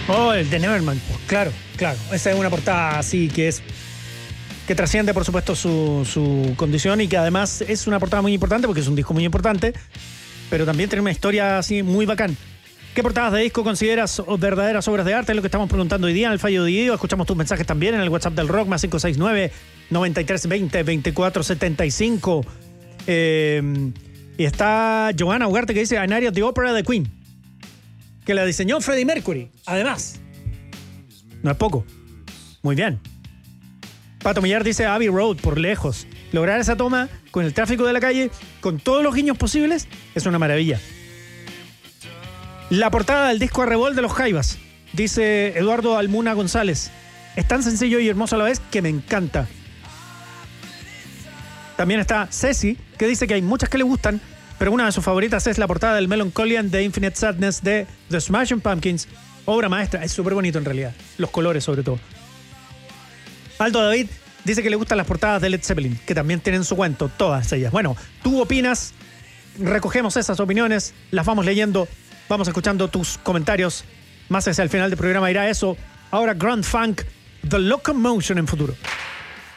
Oh, el de Nevermind, pues claro. Esa es una portada así que trasciende, por supuesto, su condición y que además es una portada muy importante porque es un disco muy importante, pero también tiene una historia así muy bacán. ¿Qué portadas de disco consideras verdaderas obras de arte? Es lo que estamos preguntando hoy día en el Fallo Dividido. Escuchamos tus mensajes también en el WhatsApp del Rock, más 569-9320-2475. Y está Johanna Ugarte que dice A Night at the Opera de Queen, que la diseñó Freddie Mercury, además. No es poco. Muy bien. Pato Millar dice Abbey Road, por lejos. Lograr esa toma con el tráfico de la calle, con todos los guiños posibles, es una maravilla. La portada del disco Arrebol de los Jaivas, dice Eduardo Almuna González. Es tan sencillo y hermoso a la vez que me encanta. También está Ceci, que dice que hay muchas que le gustan, pero una de sus favoritas es la portada del Melancholian de Infinite Sadness de The Smashing Pumpkins. Obra maestra, es súper bonito en realidad. Los colores sobre todo. Aldo David dice que le gustan las portadas de Led Zeppelin, que también tienen su cuento, todas ellas. Bueno, tú opinas, recogemos esas opiniones, las vamos leyendo, vamos escuchando tus comentarios. Más hacia el final del programa irá eso. Ahora Grand Funk, The Locomotion en Futuro.